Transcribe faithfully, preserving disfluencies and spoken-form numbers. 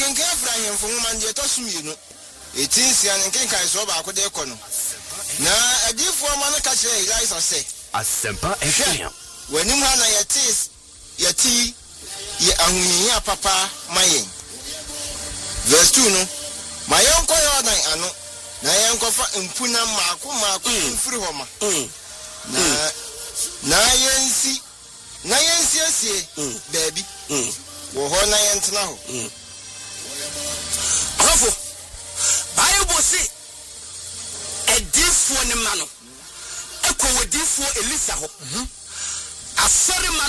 kenke Abraham for woman de to sum yinu etinsi an kenkan so ba ko de ko no na adifo ma no ka kire Elisa say Asempa F M wani mu na yetis yeti ye ahunhia papa mayen verse two no mayen ko yo dan ano na yen ko fa impuna maako maako mfiri ho ma na na yensi na yensi asie baby wo ho na yentna ho Afo Bible say edifo ne ma no ekọ wedifo Elisa ho asori ma